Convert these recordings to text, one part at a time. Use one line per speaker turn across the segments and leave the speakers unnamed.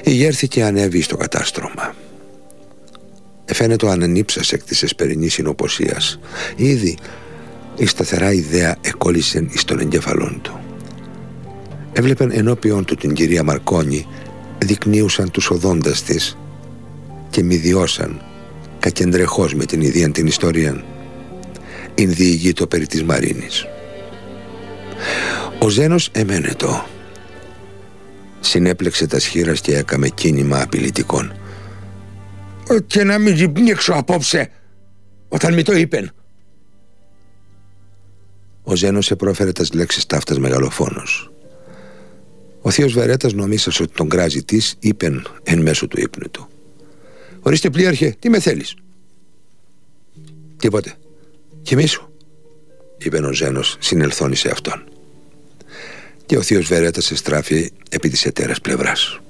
Ηγέρθηκε ανέβη στο κατάστρωμα. Εφαίνεται ανενύψας εκ της εσπερινής συνοποσίας. Ήδη η σταθερά ιδέα εκόλλησεν εις τον εγκέφαλόν του. Έβλεπεν ενώπιον του την κυρία Μαρκόνη, δεικνύουσαν τους οδόντας της και μηδιώσαν κακεντρεχώς με την ίδια την ιστορία. Ειν διηγείτο περί της Μαρίνης. Ο Ζένος εμένετο. Συνέπλεξε τα σχήρας και έκαμε κίνημα απειλητικών. «Και να μην γυπνίξω απόψε όταν μη το είπεν». Ο Ζένος επρόφερε τας λέξεις ταύτας μεγαλοφόνος. Ο θείος Βερέτας, νομίσας ότι τον κράζει της, είπεν εν μέσω του ύπνου του: «Ορίστε πλοίαρχε, τι με θέλεις?» «Τίποτε, κοιμήσου», είπεν ο Ζένος συνελθώνει σε αυτόν. Και ο θείος Βερέτας εστράφη επί της ετέρας πλευράς.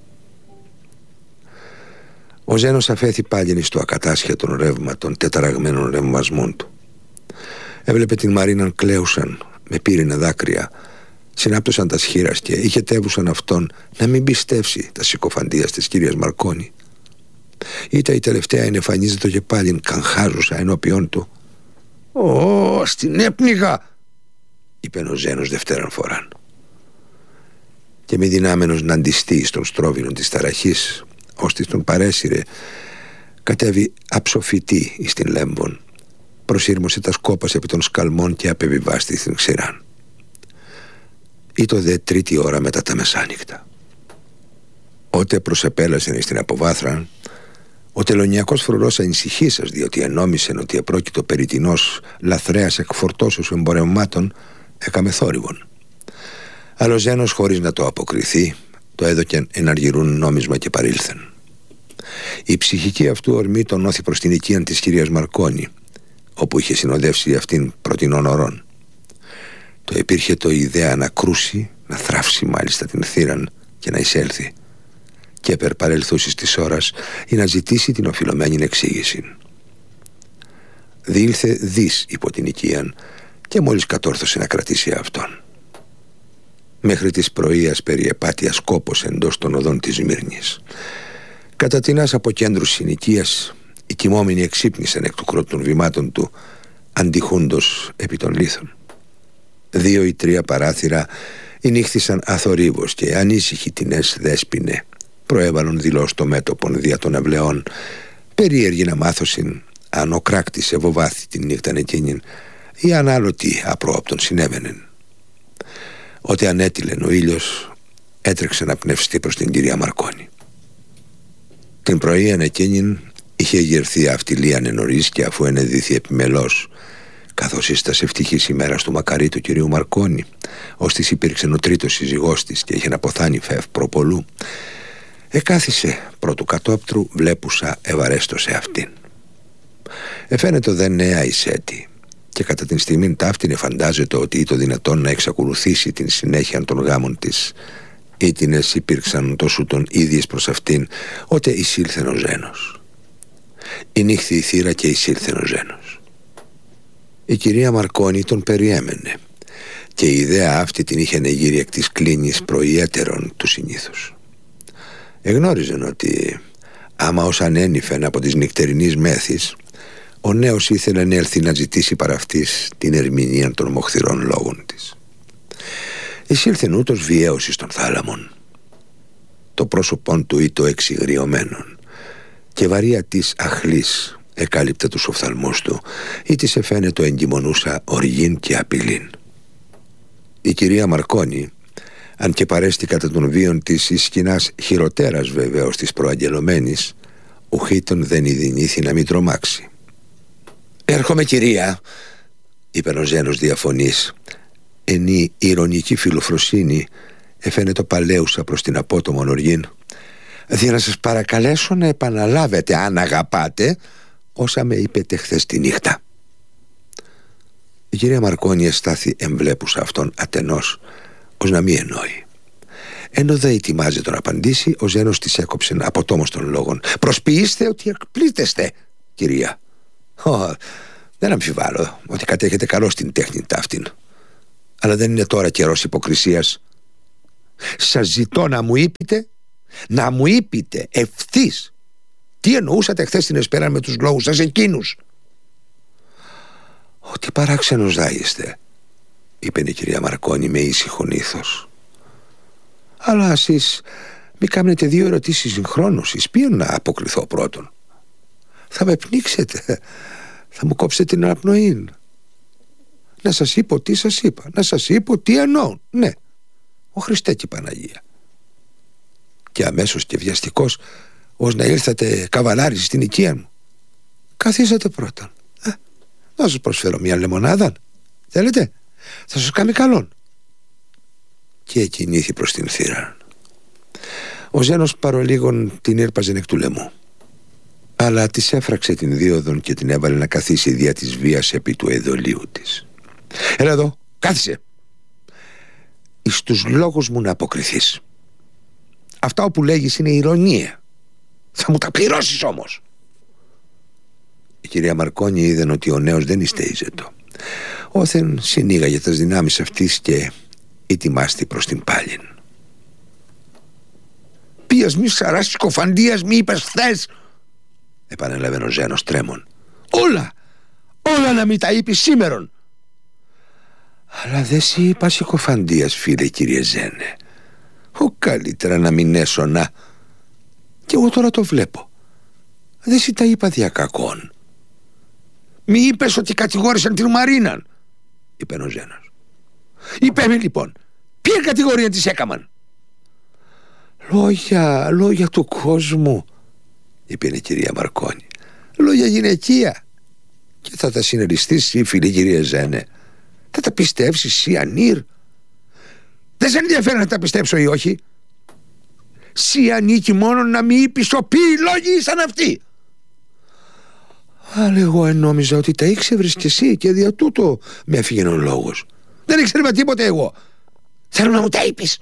Ο Ζένος αφέθη πάλιν στο ακατάσχετον ρεύμα των τεταραγμένων ρεμβασμών του. Έβλεπε την Μαρίναν κλαίουσαν με πύρινα δάκρυα, συνάπτωσαν τα σχήρας και ηχετεύουσαν αυτόν να μην πιστεύσει τα συκοφαντίας της κυρίας Μαρκόνη. Ήτα η τελευταία ενεφανίζεται και πάλιν καγχάζουσα ενώπιόν του. «Ω, στην έπνιγα», είπε ο Ζένος δευτέραν φοράν. Και μη δυνάμενος να αντιστεί στον στρόβιλον της ταραχής, ώστε τον παρέσυρε, κατέβη αψοφητή εις την Λέμβον, προσύρμωσε τα σκόπας επί των σκαλμών και απεβιβάστη στην ξηράν. Ήτο δε τρίτη ώρα μετά τα μεσάνυχτα. Ότε προσεπέλασεν εις την αποβάθραν, ο τελωνιακός φρουρός ανησυχήσας, διότι ενόμισεν ότι επρόκειτο περί τινός λαθρέας εκφορτώσεως εμπορευμάτων, έκαμε θόρυβον. Αλλά ο Ζένος, χωρίς να το αποκριθεί, το έδωκεν εναργυρούν νόμισμα και παρήλθεν. Η ψυχική αυτού ορμή τον όθη προς την οικίαν της κυρίας Μαρκόνη, όπου είχε συνοδεύσει αυτήν πρωτινών ωρών. Το υπήρχε το ιδέα να κρούσει, να θράψει μάλιστα την θύραν και να εισέλθει, και περπαρελθούσης της ώρας ή να ζητήσει την οφειλωμένη εξήγηση. Διήλθε δις υπό την οικίαν και μόλις κατόρθωσε να κρατήσει αυτόν. Μέχρι της πρωίας περί επάτειας κόπος εντός των οδών της Σμύρνης. Κατά τινάς αποκέντρους συνοικίας, οι κοιμόμενοι εξύπνησαν εκ του κρότων βημάτων του, αντιχούντος επί των λίθων. 2 ή 3 παράθυρα ενύχθησαν αθορύβως και ανήσυχοι τινές δέσποινε προέβαλον δηλώς το μέτωπον δια των αυλαιών, περίεργοι να μάθωσιν αν ο κράκτης ευωβάθη την νύχταν εκείνην ή αν άλλο τι απρόοπτον συνέβαινεν. Ότι ανέτειλεν ο ήλιος, έτρεξε να πνευστεί προς την κυρία Μαρκόνη. Την πρωίαν εκείνην είχε γερθεί αυτιλίαν νωρίς, και αφού ενεδύθη επιμελώς, καθώς ίστας ευτυχής ημέρας του μακαρί του κυρίου Μαρκόνη, ώστις υπήρξε ο τρίτος σύζυγός της και είχε αποθάνει φεύ προπολού, εκάθισε πρώτου κατόπτρου βλέπουσα ευαρέστωσε αυτήν. Εφαίνεται δεν νέα εισέτη, και κατά την στιγμήν ταύτην εφαντάζεται ότι το δυνατόν να εξακολουθήσει την συνέχεια των γάμων της, ήτινες υπήρξαν τόσο τον ίδιες προς αυτήν, ότε εισήλθεν ο Ζένος. Ηνύχθη η θύρα και εισήλθεν ο Ζένος. Η κυρία Μαρκόνη τον περιέμενε, και η ιδέα αυτή την είχε γύρει εκ της κλίνης προϊέτερον του συνήθους. Εγνώριζαν ότι άμα ως ανένυφεν από της νυχτερινής μέθης, ο νέος ήθελε να έρθει να ζητήσει παρά αυτής την ερμηνεία των μοχθηρών λόγων της. Εισήλθεν ούτως βιαίος εις των θάλαμον. Το πρόσωπον του ήτο εξυγριωμένον, και βαρία της αχλής εκάλυπτε τους οφθαλμούς του, ή της εφαίνεται εγκυμονούσα οργήν και απειλήν. Η κυρία Μαρκόνη, αν και παρέστη κατά των βίων της εις σκηνάς χειροτέρας βεβαίως της προαγγελωμένης, ουχήτων δεν ειδηνήθη να μην τρομάξει. «Έρχομαι, κυρία», είπε ο Ζένος διαφωνής, εν η ηρωνική φιλοφροσύνη εφαίνεται παλαίουσα προς την απότομον οργήν, «δια να σας παρακαλέσω να επαναλάβετε, αν αγαπάτε, όσα με είπετε χθες τη νύχτα». Η κυρία Μαρκόνη εστάθη εμβλέπουσα αυτόν ατενός, ως να μη εννοεί. Ενώ δε ετοιμάζεται να απαντήσει, ο Ζένος της έκοψε αποτόμως των λόγων. «Προσποιείστε ότι εκπλήτεστε, κυρία. Δεν αμφιβάλλω ότι κατέχετε καλώς την τέχνη ταύτην, αλλά δεν είναι τώρα καιρός υποκρισίας. Σας ζητώ να μου είπετε να μου είπετε ευθύς τι εννοούσατε χθες την Εσπέρα με τους λόγους σας εκείνους. «Ότι παράξενος δάγεστε», είπε η κυρία Μαρκόνη με ήσυχον ήθος. «Αλλά εσείς μη κάνετε 2 ερωτήσεις συγχρόνως, εις ποιον να αποκριθώ πρώτον? Θα με πνίξετε, θα μου κόψετε την αναπνοή. Να σας είπω τι σας είπα, να σας είπω τι εννοώ. Ναι, ο Χριστέ και η Παναγία. Και αμέσως και βιαστικός, ως να ήρθατε καβαλάρης στην οικία μου. Καθίσατε πρώτα. Να σας προσφέρω μια λεμονάδα. Θέλετε? Θα σας κάνει καλόν». Και κινήθη προς την θύρα. Ο Ζένος παρολίγων την ήρπαζε εκ του λαιμού, αλλά της έφραξε την δίωδον και την έβαλε να καθίσει δια της βίας επί του εδωλίου της. «Έλα εδώ, κάθισε. Εις τους λόγους μου να αποκριθείς. Αυτά όπου λέγεις είναι ηρωνία. Θα μου τα πληρώσεις όμως». Η κυρία Μαρκόνη είδε ότι ο νέος δεν ιστέιζετο. Όθεν συνήγαγε τας δυνάμεις αυτής και ετοιμάστη προς την πάλιν. «Ποίας μη σαράς κοφαντίας μη είπες χθες», επανέλαβε ο Ζένος τρέμον. Όλα να μην τα είπεις σήμερον». «Αλλά δεν σ' είπα συκοφαντίας, φίλε κύριε Ζένε. Καλύτερα να μην έσωνα. Κι εγώ τώρα το βλέπω. Δεν σ' τα είπα δια κακόν». «Μη είπες ότι κατηγόρησαν την Μαρίναν», είπε ο Ζένος. «Είπε μη λοιπόν, ποια κατηγορία της έκαμαν?» Λόγια του κόσμου», είπε η κυρία Μαρκόνη. «Λόγια γυναικεία. Και θα τα συνεριστείς εσύ, φίλη κυρία Ζένε? Θα τα πιστέψεις εσύ, ανήρ? Δεν σε ενδιαφέρει να τα πιστέψω ή όχι? Σι ανήκει μόνο να μην είπεις ποιοι λόγοι ήσαν αυτοί». «Αλλά εγώ ενόμιζα ότι τα ήξερες κι εσύ και δια τούτο με έφυγε ο λόγος». «Δεν ήξερα τίποτε εγώ. Θέλω να μου τα είπεις».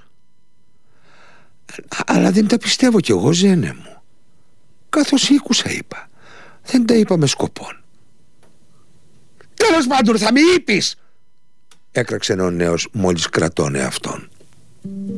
«Αλλά δεν τα πιστεύω κι εγώ, Ζένε μου. Καθώς ήκουσα είπα. Δεν τα είπα με σκοπόν». «Τέλος πάντων θα μη είπεις», έκραξε ο νέος μόλις κρατώνε αυτόν.